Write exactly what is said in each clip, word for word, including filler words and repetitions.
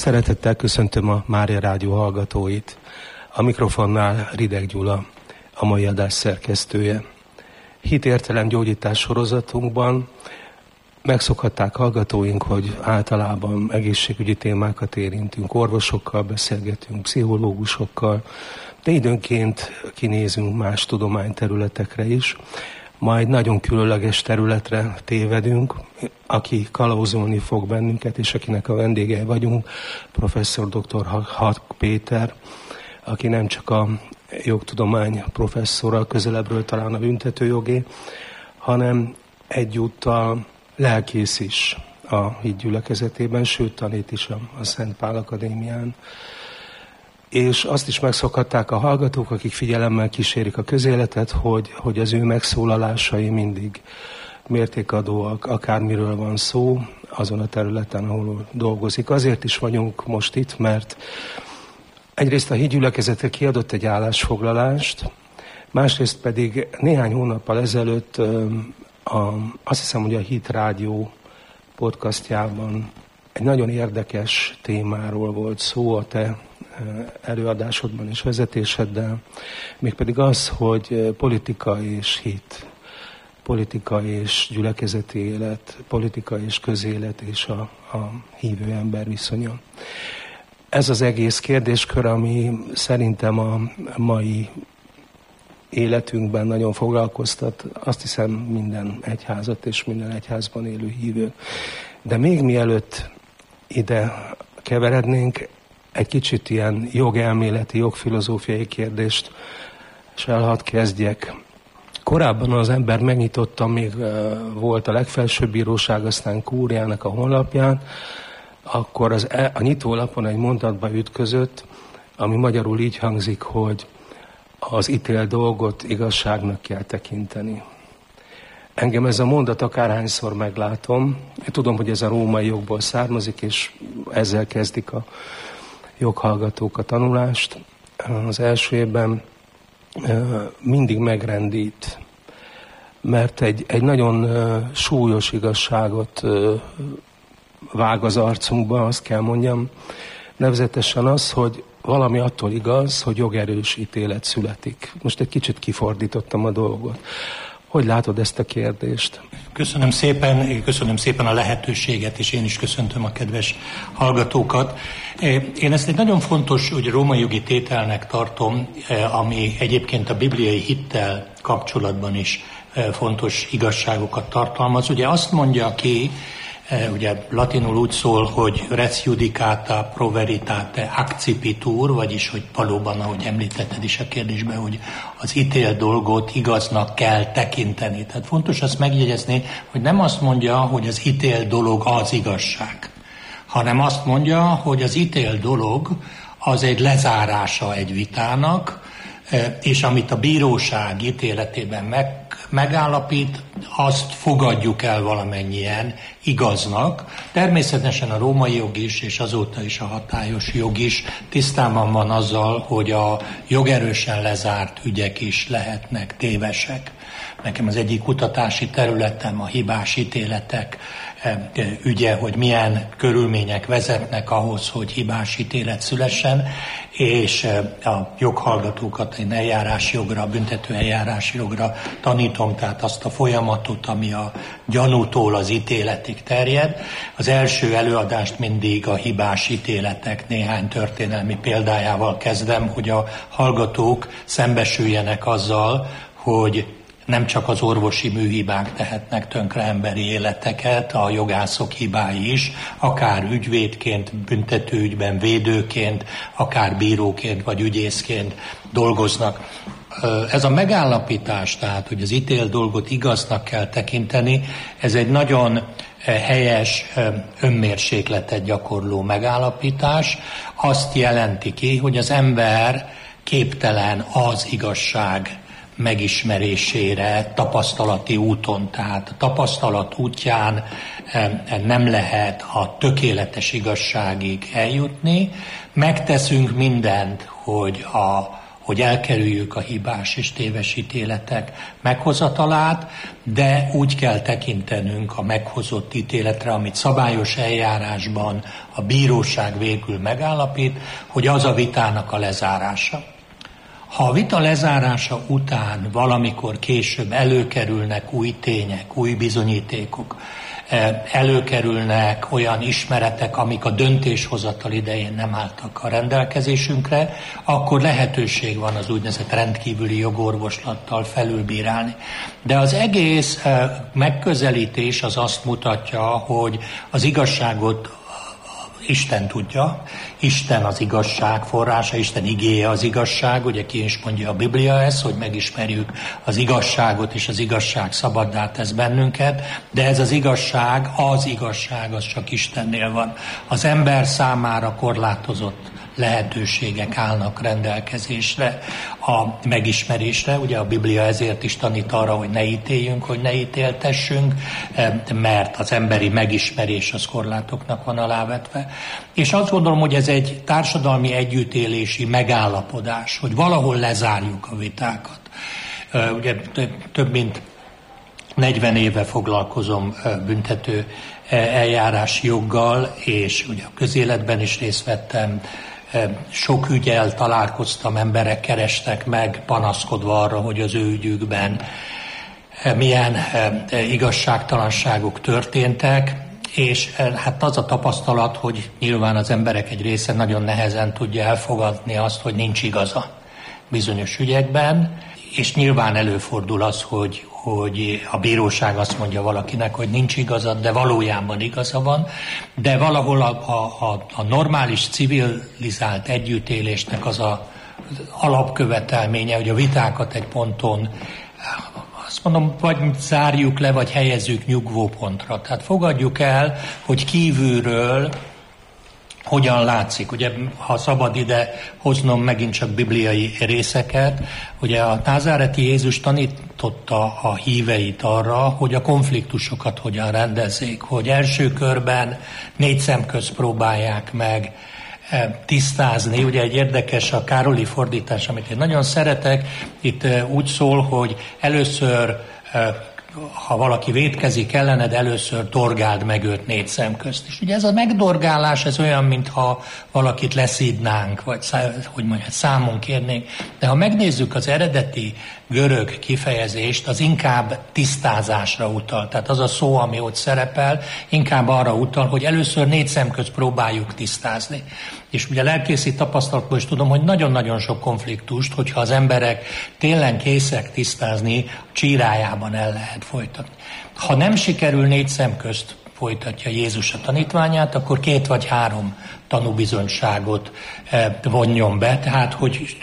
Szeretettel köszöntöm a Mária Rádió hallgatóit. A mikrofonnál Rideg Gyula, a mai adás szerkesztője. Hit-értelem gyógyítás sorozatunkban megszokhatták hallgatóink, hogy általában egészségügyi témákat érintünk, orvosokkal beszélgetünk, pszichológusokkal, de időnként kinézünk más tudományterületekre is. Majd nagyon különleges területre tévedünk, aki kalauzolni fog bennünket, és akinek a vendégei vagyunk, professzor dr. Hak Péter, aki nem csak a jogtudomány professzora, közelebbről talán a büntetőjogé, hanem egyúttal lelkész is a hitgyülekezetében, sőt tanít is a, a Szent Pál Akadémián. És azt is megszokhatták a hallgatók, akik figyelemmel kísérik a közéletet, hogy, hogy az ő megszólalásai mindig mértékadóak, akármiről van szó, azon a területen, ahol dolgozik. Azért is vagyunk most itt, mert egyrészt a hitgyülekezete kiadott egy állásfoglalást, másrészt pedig néhány hónappal ezelőtt a, azt hiszem, hogy a Hit Rádió podcastjában egy nagyon érdekes témáról volt szó a te előadásodban és vezetéseddel, mégpedig az, hogy politika és hit, politika és gyülekezeti élet, politika és közélet és a, a hívő ember viszonya. Ez az egész kérdéskör, ami szerintem a mai életünkben nagyon foglalkoztat, azt hiszem minden egyházat és minden egyházban élő hívő. De még mielőtt ide keverednénk, egy kicsit ilyen jogelméleti, jogfilozófiai kérdést, és el hadd kezdjek. Korábban az ember megnyitotta, még volt a legfelsőbb bíróság, aztán kúriának a honlapján, akkor az, a nyitólapon egy mondatba ütközött, ami magyarul így hangzik, hogy az ítélt dolgot igazságnak kell tekinteni. Engem ez a mondat akárhányszor meglátom, én tudom, hogy ez a római jogból származik, és ezzel kezdik a joghallgatók a tanulást. Az első évben mindig megrendít, mert egy, egy nagyon súlyos igazságot vág az arcunkba, azt kell mondjam, nevezetesen az, hogy valami attól igaz, hogy jogerős ítélet születik. Most egy kicsit kifordítottam a dolgot. Hogy látod ezt a kérdést? Köszönöm szépen, köszönöm szépen a lehetőséget, és én is köszöntöm a kedves hallgatókat. Én ezt egy nagyon fontos, hogy római jogi tételnek tartom, ami egyébként a bibliai hittel kapcsolatban is fontos igazságokat tartalmaz. Ugye azt mondja ki, ugye latinul úgy szól, hogy res judicata pro veritate accipitur, vagyis hogy valóban, ahogy említetted is a kérdésben, hogy az ítélt dolgot igaznak kell tekinteni. Tehát fontos azt megjegyezni, hogy nem azt mondja, hogy az ítélt dolog az igazság, hanem azt mondja, hogy az ítélt dolog az egy lezárása egy vitának, és amit a bíróság ítéletében meg, megállapít, azt fogadjuk el valamennyien igaznak. Természetesen a római jog is, és azóta is a hatályos jog is tisztában van azzal, hogy a jogerősen lezárt ügyek is lehetnek tévesek. Nekem az egyik kutatási területem a hibás ítéletek ügye, hogy milyen körülmények vezetnek ahhoz, hogy hibás ítélet szülessen, és a joghallgatókat én eljárásjogra, büntető eljárásjogra tanítom, tehát azt a folyamatot, ami a gyanútól az ítéletig terjed. Az első előadást mindig a hibás ítéletek néhány történelmi példájával kezdem, hogy a hallgatók szembesüljenek azzal, hogy nem csak az orvosi műhibák tehetnek tönkre emberi életeket, a jogászok hibái is, akár ügyvédként, büntetőügyben védőként, akár bíróként vagy ügyészként dolgoznak. Ez a megállapítás, tehát, hogy az ítélt dolgot igaznak kell tekinteni, ez egy nagyon helyes önmérsékletet gyakorló megállapítás. Azt jelenti ki, hogy az ember képtelen az igazság megismerésére tapasztalati úton, tehát a tapasztalat útján nem lehet a tökéletes igazságig eljutni. Megteszünk mindent, hogy a hogy elkerüljük a hibás és téves ítéletek meghozatalát, de úgy kell tekintenünk a meghozott ítéletre, amit szabályos eljárásban a bíróság végül megállapít, hogy az a vitának a lezárása. Ha a vita lezárása után valamikor később előkerülnek új tények, új bizonyítékok, előkerülnek olyan ismeretek, amik a döntéshozatal idején nem álltak a rendelkezésünkre, akkor lehetőség van az úgynevezett rendkívüli jogorvoslattal felülbírálni. De az egész megközelítés az azt mutatja, hogy az igazságot Isten tudja, Isten az igazság forrása, Isten igéje az igazság, ugye ki is mondja a Biblia ezt, hogy megismerjük az igazságot, és az igazság szabaddá tesz bennünket, de ez az igazság, az igazság, az csak Istennél van. Az ember számára korlátozott lehetőségek állnak rendelkezésre a megismerésre. Ugye a Biblia ezért is tanít arra, hogy ne ítéljünk, hogy ne ítéltessünk, mert az emberi megismerés az korlátoknak van alávetve. És azt gondolom, hogy ez egy társadalmi együttélési megállapodás, hogy valahol lezárjuk a vitákat. Ugye több mint negyven éve foglalkozom büntető eljárási joggal, és ugye a közéletben is részt vettem, sok ügyel találkoztam, emberek kerestek meg, panaszkodva arra, hogy az ő ügyükben milyen igazságtalanságok történtek, és hát az a tapasztalat, hogy nyilván az emberek egy része nagyon nehezen tudja elfogadni azt, hogy nincs igaza bizonyos ügyekben, és nyilván előfordul az, hogy, hogy a bíróság azt mondja valakinek, hogy nincs igazad, de valójában igaza van, de valahol a, a, a normális, civilizált együttélésnek az a az alapkövetelménye, hogy a vitákat egy ponton, azt mondom, vagy zárjuk le, vagy helyezzük nyugvópontra. Tehát fogadjuk el, hogy kívülről hogyan látszik. Ugye, ha szabad ide hoznom megint csak bibliai részeket, ugye a názáreti Jézus tanította a híveit arra, hogy a konfliktusokat hogyan rendezzék, hogy első körben négy szem közt próbálják meg tisztázni. Ugye egy érdekes a Károli fordítás, amit én nagyon szeretek, itt úgy szól, hogy először ha valaki vétkezik ellened, először dorgáld meg őt négy szem közt. És ugye ez a megdorgálás, ez olyan, mintha valakit leszídnánk, vagy hogy mondjam, számon kérnénk. De ha megnézzük az eredeti görög kifejezést, az inkább tisztázásra utal. Tehát az a szó, ami ott szerepel, inkább arra utal, hogy először négy szem közt próbáljuk tisztázni. És ugye lelkészi tapasztalatból is tudom, hogy nagyon-nagyon sok konfliktust, hogyha az emberek tényleg készek tisztázni, csírájában el lehet folytatni. Ha nem sikerül négy szem közt folytatja Jézus a tanítványát, akkor két vagy három tanúbizonyságot vonjon be. Tehát, hogy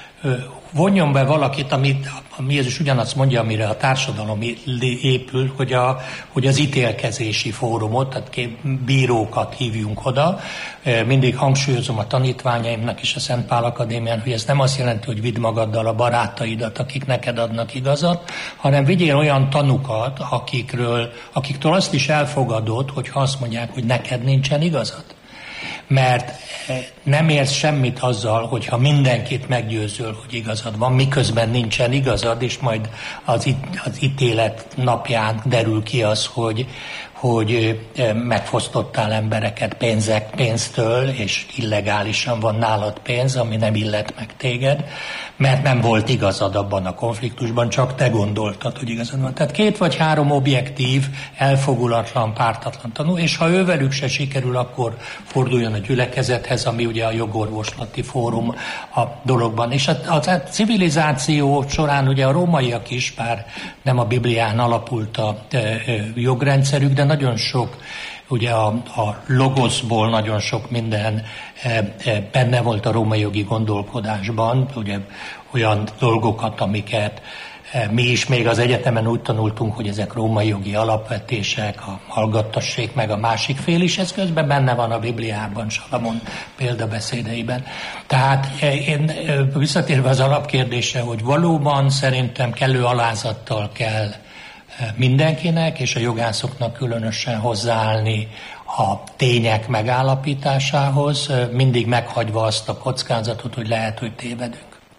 vonjon be valakit, amit ami Jézus ugyanazt mondja, amire a társadalom épül, hogy, a, hogy az ítélkezési fórumot, tehát bírókat hívjunk oda. Mindig hangsúlyozom a tanítványaimnak is a Szent Pál Akadémián, hogy ez nem azt jelenti, hogy vidd magaddal a barátaidat, akik neked adnak igazat, hanem vigyél olyan tanukat, akikről, akiktől azt is elfogadod, hogyha azt mondják, hogy neked nincsen igazad. Mert nem érsz semmit azzal, hogyha mindenkit meggyőzöl, hogy igazad van, miközben nincsen igazad, és majd az, it, az ítélet napján derül ki az, hogy, hogy megfosztottál embereket pénzek, pénztől, és illegálisan van nálad pénz, ami nem illet meg téged, mert nem volt igazad abban a konfliktusban, csak te gondoltad, hogy igazad van. Tehát két vagy három objektív, elfogulatlan, pártatlan tanú, és ha ővelük se sikerül, akkor forduljon a gyülekezethez, ami ugye a jogorvoslati fórum a dologban. És a, a, a civilizáció során ugye a rómaiak is, bár nem a Biblián alapult a e, e, jogrendszerük, de nagyon sok, ugye a, a logoszból nagyon sok minden e, e, benne volt a római jogi gondolkodásban, ugye olyan dolgokat, amiket e, mi is még az egyetemen úgy tanultunk, hogy ezek római jogi alapvetések, a hallgattassék meg a másik fél is, ez közben benne van a Bibliában, Salamon példabeszédeiben. Tehát e, én e, visszatérve az alapkérdésre, hogy valóban szerintem kellő alázattal kell mindenkinek, és a jogászoknak különösen hozzáállni a tények megállapításához, mindig meghagyva azt a kockázatot, hogy lehet, hogy tévedünk.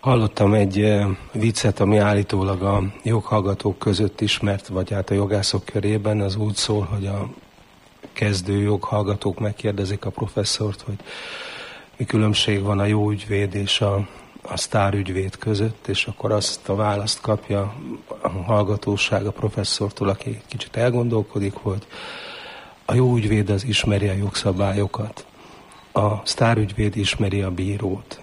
Hallottam egy viccet, ami állítólag a joghallgatók között ismert, vagy hát a jogászok körében, az úgy szól, hogy a kezdő joghallgatók megkérdezik a professzort, hogy mi különbség van a jó ügyvéd és a, a sztárügyvéd között, és akkor azt a választ kapja a hallgatóság a professzortól, aki kicsit elgondolkodik, hogy a jó ügyvéd az ismeri a jogszabályokat, a sztárügyvéd ismeri a bírót.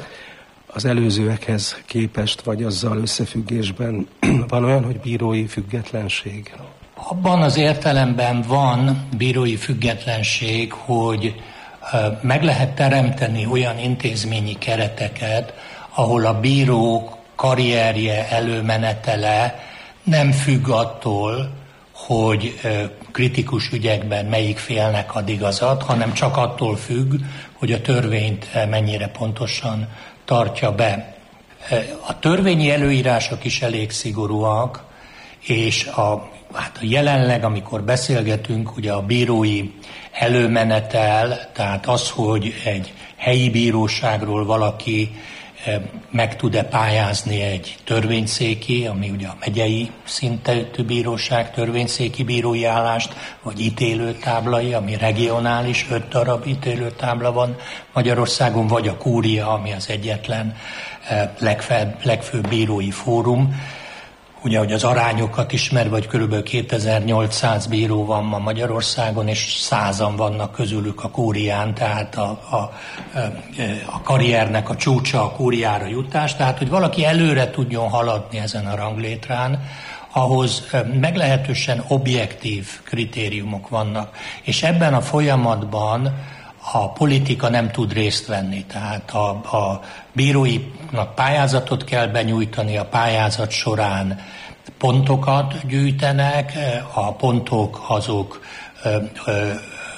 Az előzőekhez képest, vagy azzal összefüggésben van olyan, hogy bírói függetlenség? Abban az értelemben van bírói függetlenség, hogy meg lehet teremteni olyan intézményi kereteket, ahol a bíró karrierje, előmenetele nem függ attól, hogy kritikus ügyekben melyik félnek ad igazat, hanem csak attól függ, hogy a törvényt mennyire pontosan tartja be. A törvényi előírások is elég szigorúak, és a, hát a jelenleg, amikor beszélgetünk, ugye a bírói előmenetel, tehát az, hogy egy helyi bíróságról valaki meg tud-e pályázni egy törvényszéki, ami ugye a megyei szintű bíróság törvényszéki bírói állást, vagy ítélőtáblai, ami regionális, öt darab ítélőtábla van Magyarországon, vagy a kúria, ami az egyetlen legfőbb, legfőbb bírói fórum. Ugye, hogy az arányokat ismer, vagy körülbelül kétezer-nyolcszáz bíró van ma Magyarországon, és százan vannak közülük a kúrián, tehát a, a, a karriernek a csúcsa a kúriára jutás, tehát hogy valaki előre tudjon haladni ezen a ranglétrán, ahhoz meglehetősen objektív kritériumok vannak. És ebben a folyamatban a politika nem tud részt venni, tehát a, a bíróinak pályázatot kell benyújtani, a pályázat során pontokat gyűjtenek, a pontok azok ö, ö,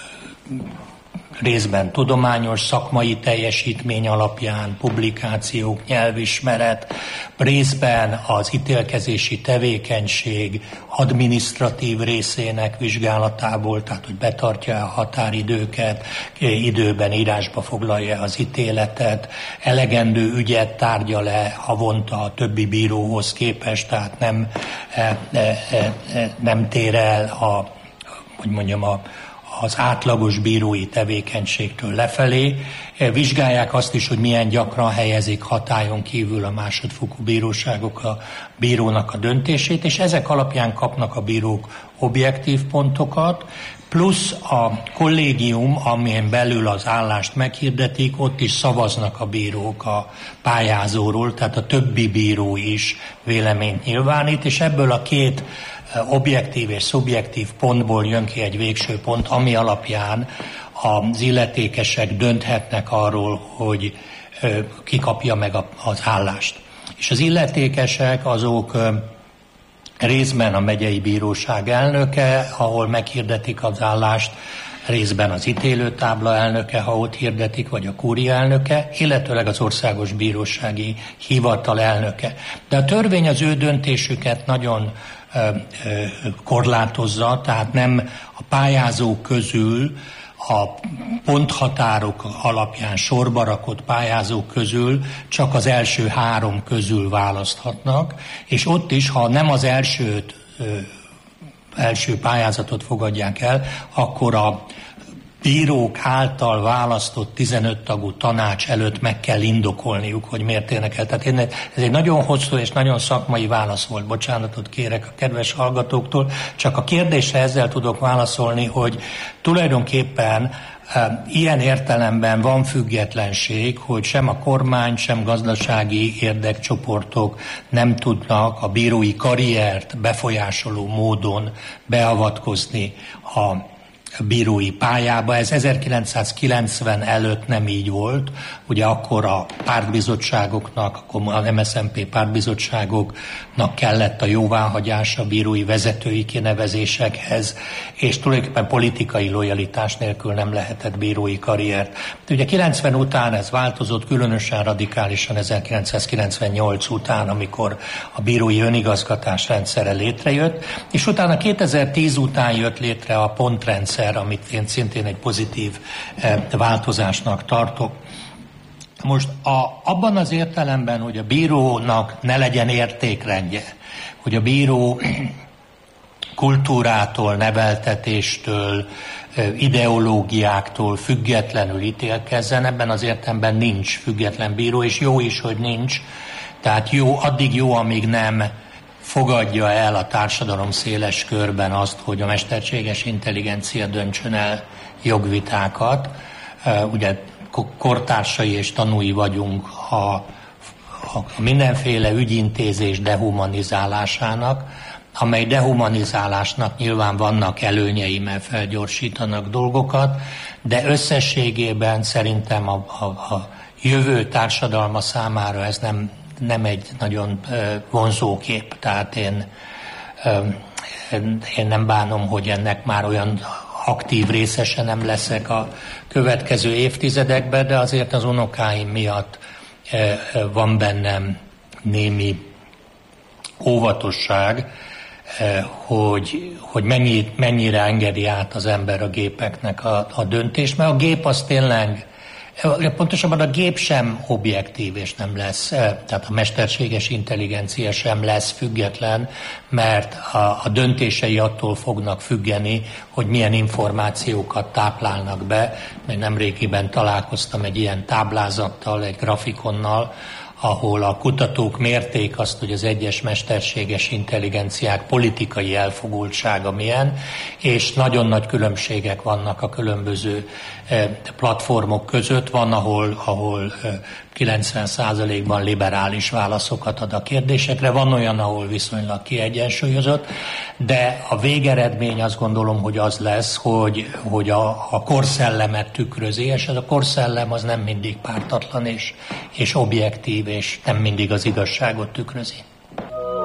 részben tudományos, szakmai teljesítmény alapján, publikációk, nyelvismeret, részben az ítélkezési tevékenység adminisztratív részének vizsgálatából, tehát hogy betartja a határidőket, időben írásba foglalja az ítéletet, elegendő ügyet tárgya le havonta a többi bíróhoz képest, tehát nem, nem tér el a, hogy mondjam, a az átlagos bírói tevékenységtől lefelé. Vizsgálják azt is, hogy milyen gyakran helyezik hatályon kívül a másodfokú bíróságok a bírónak a döntését, és ezek alapján kapnak a bírók objektív pontokat, plusz a kollégium, amilyen belül az állást meghirdetik, ott is szavaznak a bírók a pályázóról, tehát a többi bíró is véleményt nyilvánít, és ebből a két objektív és szubjektív pontból jön ki egy végső pont, ami alapján az illetékesek dönthetnek arról, hogy ki kapja meg az állást. És az illetékesek azok részben a megyei bíróság elnöke, ahol meghirdetik az állást, részben az ítélőtábla elnöke, ha ott hirdetik, vagy a kúria elnöke, illetőleg az országos bírósági hivatal elnöke. De a törvény az ő döntésüket nagyon korlátozza, tehát nem a pályázók közül, a ponthatárok alapján sorba rakott pályázók közül csak az első három közül választhatnak, és ott is, ha nem az elsőt, első pályázatot fogadják el, akkor a bírók által választott tizenöt tagú tanács előtt meg kell indokolniuk, hogy miért térnek el. Tehát ez egy nagyon hosszú és nagyon szakmai válasz volt. Bocsánatot kérek a kedves hallgatóktól. Csak a kérdésre ezzel tudok válaszolni, hogy tulajdonképpen e, ilyen értelemben van függetlenség, hogy sem a kormány, sem gazdasági érdekcsoportok nem tudnak a bírói karriert befolyásoló módon beavatkozni a bírói pályába. Ez ezerkilencszázkilencven előtt nem így volt. Ugye akkor a pártbizottságoknak, akkor az em es zé en pé pártbizottságoknak kellett a jóváhagyása a bírói vezetői kinevezésekhez, és tulajdonképpen politikai lojalitás nélkül nem lehetett bírói karriert. De ugye kilencven után ez változott, különösen radikálisan ezerkilencszázkilencvennyolc után, amikor a bírói önigazgatás rendszere létrejött, és utána kétezer-tíz után jött létre a pontrendszer, amit én szintén egy pozitív változásnak tartok. Most a, abban az értelemben, hogy a bírónak ne legyen értékrendje, hogy a bíró kultúrától, neveltetéstől, ideológiáktól függetlenül ítélkezzen, ebben az értelemben nincs független bíró, és jó is, hogy nincs. Tehát jó, addig jó, amíg nem fogadja el a társadalom széles körben azt, hogy a mesterséges intelligencia döntsön el jogvitákat. Ugye kortársai és tanúi vagyunk a, a mindenféle ügyintézés dehumanizálásának, amely dehumanizálásnak nyilván vannak előnyei, mert felgyorsítanak dolgokat, de összességében szerintem a, a, a jövő társadalma számára ez nem, nem egy nagyon vonzó kép. Tehát én, én nem bánom, hogy ennek már olyan aktív részese nem leszek a következő évtizedekben, de azért az unokáim miatt van bennem némi óvatosság, hogy, hogy mennyi, mennyire engedi át az ember a gépeknek a, a döntést, mert a gép az tényleg, pontosabban a gép sem objektív és nem lesz, tehát a mesterséges intelligencia sem lesz független, mert a, a döntései attól fognak függeni, hogy milyen információkat táplálnak be. Mert nemrégiben találkoztam egy ilyen táblázattal, egy grafikonnal, ahol a kutatók mérték azt, hogy az egyes mesterséges intelligenciák politikai elfogultsága milyen, és nagyon nagy különbségek vannak a különböző platformok között. Van, ahol, ahol kilencven százalékban liberális válaszokat ad a kérdésekre, van olyan, ahol viszonylag kiegyensúlyozott, de a végeredmény azt gondolom, hogy az lesz, hogy, hogy a, a korszellemet tükrözi, és ez a korszellem az nem mindig pártatlan és, és objektív, és nem mindig az igazságot tükrözi.